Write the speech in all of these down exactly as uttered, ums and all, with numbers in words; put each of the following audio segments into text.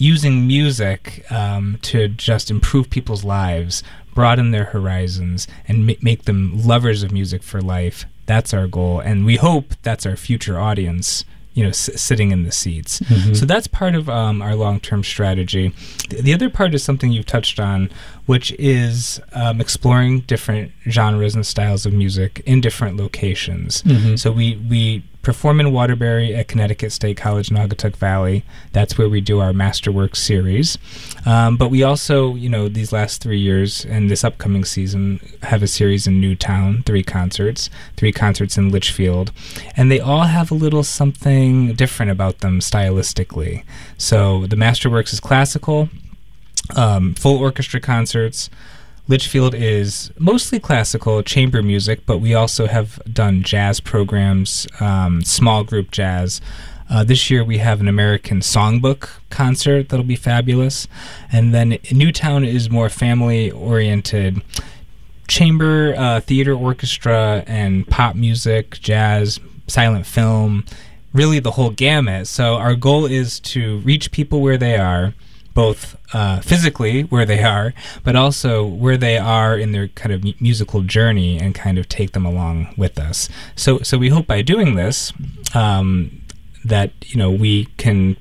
using music um, to just improve people's lives, broaden their horizons, and ma- make them lovers of music for life. That's our goal, and we hope that's our future audience, you know, s- sitting in the seats. Mm-hmm. So that's part of um, our long-term strategy. The, the other part is something you've touched on, which is um, exploring different genres and styles of music in different locations. Mm-hmm. So we, we perform in Waterbury at Connecticut State College, Naugatuck Valley. That's where we do our Masterworks series. Um, but we also, you know, these last three years and this upcoming season have a series in Newtown, three concerts, three concerts in Litchfield. And they all have a little something different about them stylistically. So the Masterworks is classical, um, full orchestra concerts. Litchfield is mostly classical chamber music, but we also have done jazz programs, um, small group jazz. Uh, this year we have an American songbook concert that'll be fabulous. And then Newtown is more family-oriented chamber, uh, theater orchestra, and pop music, jazz, silent film, really the whole gamut. So our goal is to reach people where they are, both uh, physically where they are, but also where they are in their kind of mu- musical journey, and kind of take them along with us. So, so we hope by doing this um, that you know we can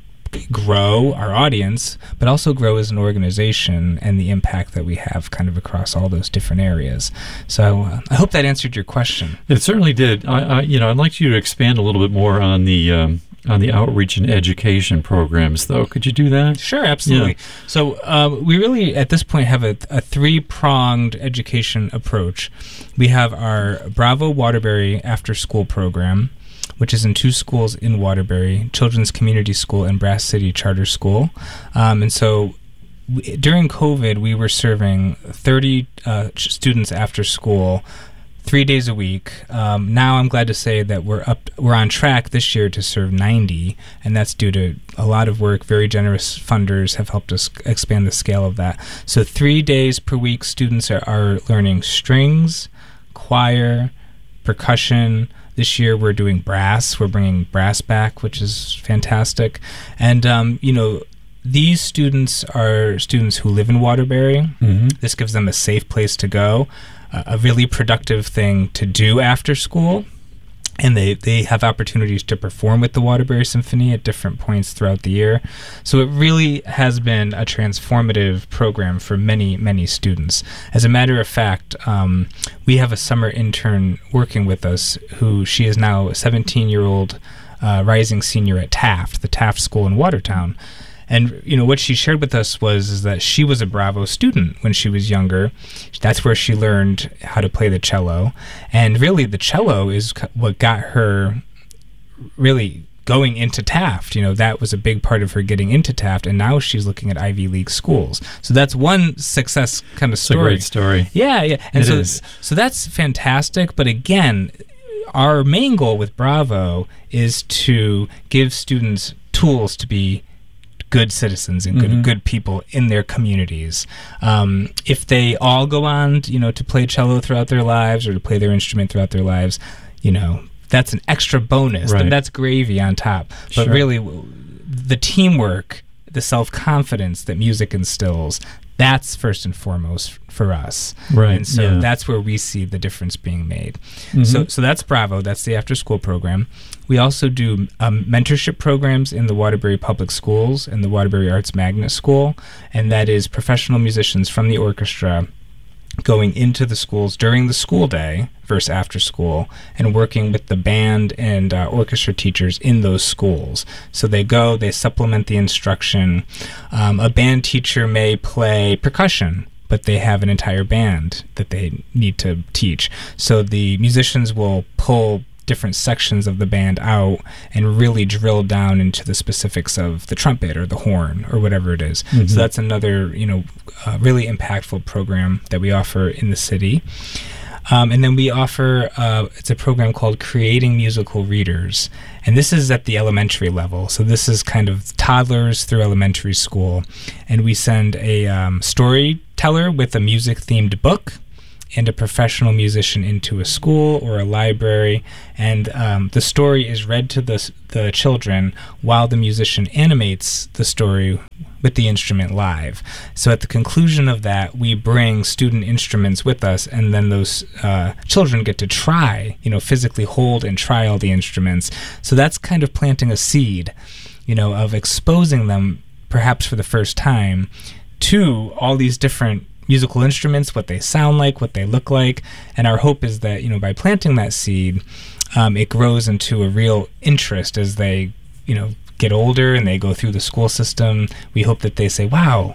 grow our audience, but also grow as an organization and the impact that we have kind of across all those different areas. So uh, I hope that answered your question. It certainly did. I, I, you know, I'd like you to expand a little bit more on the um, on the outreach and education programs, though. Could you do that? Sure, absolutely. Yeah. So uh, we really, at this point, have a, a three-pronged education approach. We have our Bravo Waterbury after-school program, which is in two schools in Waterbury, Children's Community School and Brass City Charter School. Um, and so w- during COVID, we were serving thirty uh, ch- students after school, three days a week. Um, now I'm glad to say that we're up, we're on track this year to serve ninety, and that's due to a lot of work. Very generous funders have helped us expand the scale of that. So three days per week, students are, are learning strings, choir, percussion. This year we're doing brass. We're bringing brass back, which is fantastic. And, um, you know, these students are students who live in Waterbury. Mm-hmm. This gives them a safe place to go, uh, a really productive thing to do after school. And they, they have opportunities to perform with the Waterbury Symphony at different points throughout the year. So it really has been a transformative program for many, many students. As a matter of fact, um, we have a summer intern working with us who she is now a seventeen-year-old uh, rising senior at Taft, the Taft School in Watertown. And, you know, what she shared with us was is that she was a Bravo student when she was younger. That's where she learned how to play the cello. And really, the cello is what got her really going into Taft. You know, that was a big part of her getting into Taft. And now she's looking at Ivy League schools. So that's one success kind of story. It's a great story. Yeah, yeah. And it so, is. so that's fantastic. But again, our main goal with Bravo is to give students tools to be good citizens and good mm-hmm. good people in their communities. Um, if they all go on, you know, to play cello throughout their lives or to play their instrument throughout their lives, you know, that's an extra bonus. Right. That's gravy on top. But Sure. really, the teamwork, the self-confidence that music instills, that's first and foremost for us. Right. And so yeah. that's where we see the difference being made. Mm-hmm. So so that's Bravo. That's the after-school program. We also do um, mentorship programs in the Waterbury Public Schools and the Waterbury Arts Magnet School, and that is professional musicians from the orchestra going into the schools during the school day versus after school and working with the band and uh, orchestra teachers in those schools. So they go, they supplement the instruction. Um, a band teacher may play percussion, but they have an entire band that they need to teach. So the musicians will pull different sections of the band out and really drill down into the specifics of the trumpet or the horn or whatever it is. Mm-hmm. So that's another, you know, uh, really impactful program that we offer in the city. Um, and then we offer, uh, it's a program called Creating Musical Readers. And this is at the elementary level. So this is kind of toddlers through elementary school. And we send a um, storyteller with a music-themed book and a professional musician into a school or a library, and um, the story is read to the the children while the musician animates the story with the instrument live. So at the conclusion of that, we bring student instruments with us, and then those uh, children get to try, you know, physically hold and try all the instruments. So that's kind of planting a seed, you know, of exposing them, perhaps for the first time, to all these different musical instruments, what they sound like, what they look like. And our hope is that, you know, by planting that seed, um, it grows into a real interest as they, you know, get older and they go through the school system. We hope that they say, wow,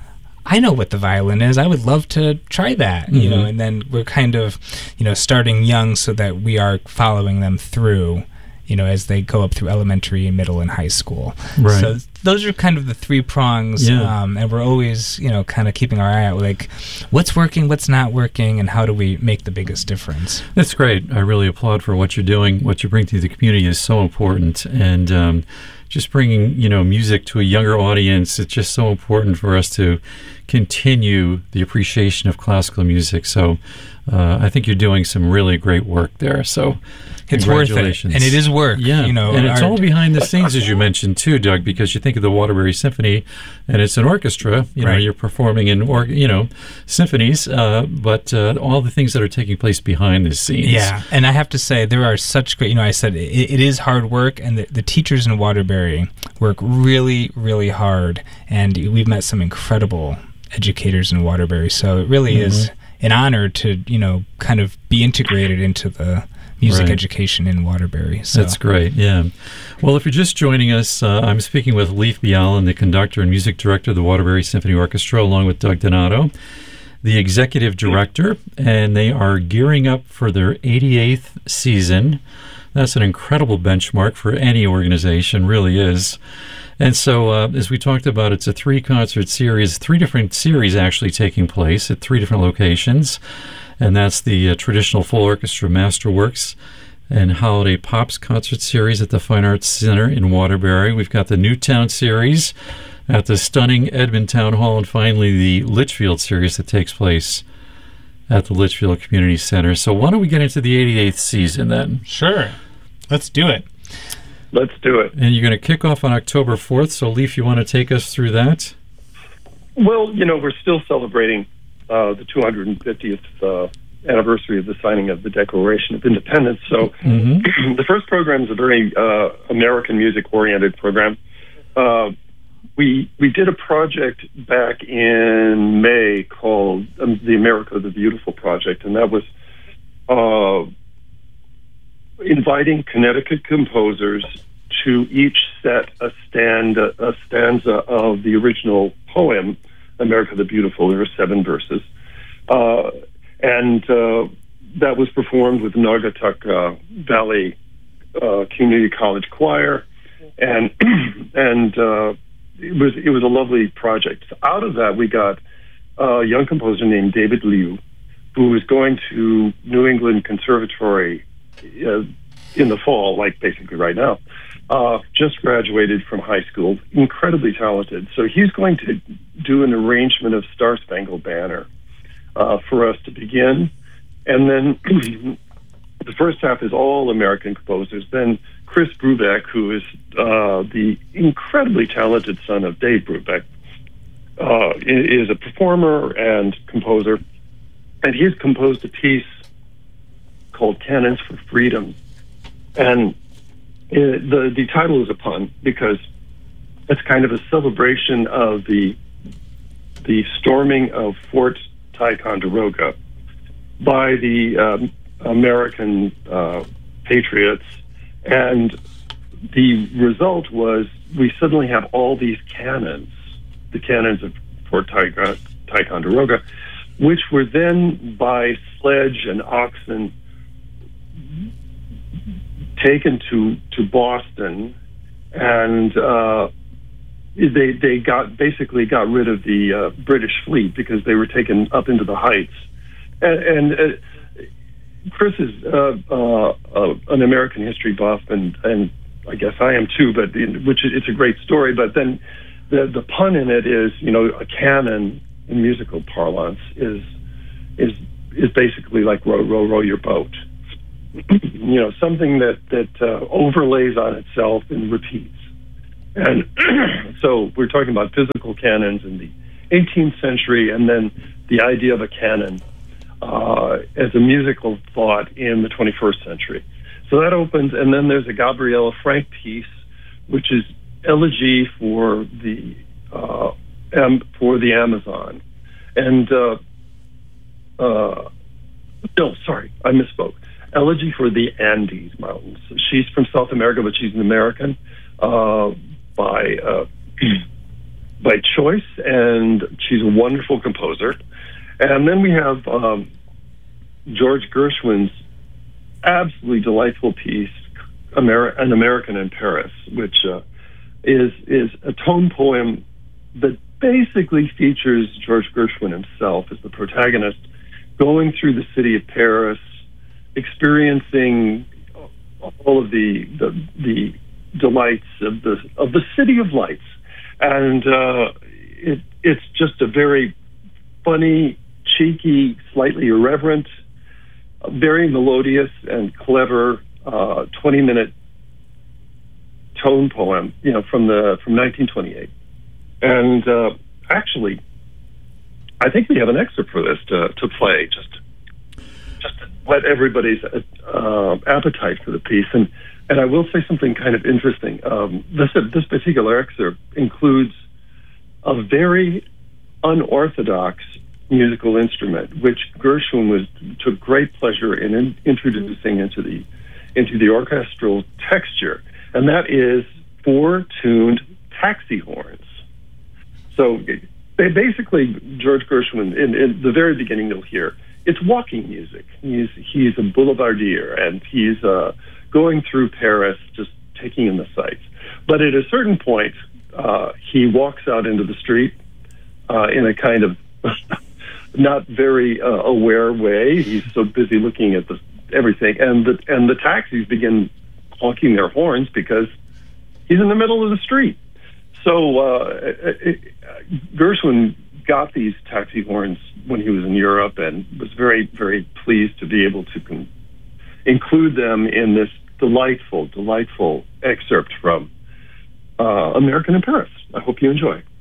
I know what the violin is. I would love to try that, mm-hmm. you know, and then we're kind of, you know, starting young so that we are following them through, you know, as they go up through elementary, middle, and high school. Right. So those are kind of the three prongs, yeah. um, and we're always, you know, kind of keeping our eye out, like, what's working, what's not working, and how do we make the biggest difference? That's great. I really applaud for what you're doing. What you bring to the community is so important, and um, just bringing, you know, music to a younger audience, it's just so important for us to continue the appreciation of classical music. So uh, I think you're doing some really great work there. So it's worth it, and it is work. Yeah, you know, and it's our, all behind the scenes, as you mentioned too, Doug. Because you think of the Waterbury Symphony, and it's an orchestra. You know, right. you're performing in, or you know, symphonies, uh, but uh, all the things that are taking place behind the scenes. Yeah, and I have to say there are such great. You know, I said it, it is hard work, and the, the teachers in Waterbury work really, really hard, and we've met some incredible educators in Waterbury. So it really mm-hmm. is an honor to, you know, kind of be integrated into the music right. education in Waterbury. So. That's great, yeah. Well, if you're just joining us, uh, I'm speaking with Leif Bjaaland, the conductor and music director of the Waterbury Symphony Orchestra, along with Doug Donato, the executive director, and they are gearing up for their eighty-eighth season. That's an incredible benchmark for any organization, really is. And so, uh, as we talked about, it's a three-concert series, three different series actually taking place at three different locations. And that's the uh, traditional full orchestra Masterworks and Holiday Pops concert series at the Fine Arts Center in Waterbury. We've got the Newtown series at the stunning Edmond Town Hall, and finally the Litchfield series that takes place at the Litchfield Community Center. So why don't we get into the eighty-eighth season then? Sure. Let's do it. Let's do it. And you're going to kick off on October fourth. So, Leif, you want to take us through that? Well, you know, we're still celebrating uh, the two hundred fiftieth uh, anniversary of the signing of the Declaration of Independence. So mm-hmm. the first program is a very uh, American music-oriented program. Uh, we we did a project back in May called um, the America the Beautiful Project, and that was uh, inviting Connecticut composers to each set a stanza, a stanza of the original poem, America the Beautiful. There were seven verses. Uh, and uh, that was performed with the Naugatuck uh, Valley uh, Community College Choir. And and uh, it was it was a lovely project. Out of that, we got a young composer named David Liu, who was going to New England Conservatory uh, in the fall, like basically right now. Uh, just graduated from high school, incredibly talented. So he's going to do an arrangement of Star Spangled Banner uh, for us to begin. And then the first half is all American composers. Then Chris Brubeck, who is uh, the incredibly talented son of Dave Brubeck, uh, is a performer and composer. And he's composed a piece called Cannons for Freedom. And It, the the title is a pun because it's kind of a celebration of the the storming of Fort Ticonderoga by the um, American uh, patriots, and the result was we suddenly have all these cannons, the cannons of Fort Ticonderoga, which were then by sledge and oxen taken to, to Boston, and uh, they they got basically got rid of the uh, British fleet because they were taken up into the heights. And, and uh, Chris is uh, uh, uh, an American history buff, and, and I guess I am too. But in, which it's a great story. But then the the pun in it is, you know, a cannon in musical parlance is is is basically like row row row your boat. You know, something that that uh, overlays on itself and repeats. And so we're talking about physical canons in the eighteenth century, and then the idea of a canon uh, as a musical thought in the twenty-first century. So that opens, and then there's a Gabriela Frank piece, which is elegy for the uh, um, for the Amazon, and uh, uh, no, sorry, I misspoke. Elegy for the Andes Mountains. She's from South America, but she's an American uh, by uh, by choice, and she's a wonderful composer. And then we have um, George Gershwin's absolutely delightful piece, Ameri- An American in Paris, which uh, is is a tone poem that basically features George Gershwin himself as the protagonist, going through the city of Paris, experiencing all of the the, the delights of the of the city of lights, and uh, it, it's just a very funny, cheeky, slightly irreverent, very melodious and clever uh, twenty-minute tone poem, you know, from the from nineteen twenty-eight. And uh, actually, I think we have an excerpt for this to, to play, just just to whet everybody's uh, appetite for the piece. And and I will say something kind of interesting. Um, this this particular excerpt includes a very unorthodox musical instrument, which Gershwin was took great pleasure in, in introducing into the into the orchestral texture, and that is four-tuned taxi horns. So they basically, George Gershwin, in, in the very beginning, you'll hear it's walking music. He's he's a boulevardier, and he's uh, going through Paris, just taking in the sights. But at a certain point, uh, he walks out into the street uh, in a kind of not very uh, aware way. He's so busy looking at the everything, and the and the taxis begin honking their horns because he's in the middle of the street. So uh, it, it, Gershwin got these taxi horns when he was in Europe, and was very, very pleased to be able to con- include them in this delightful, delightful excerpt from uh, American in Paris. I hope you enjoy.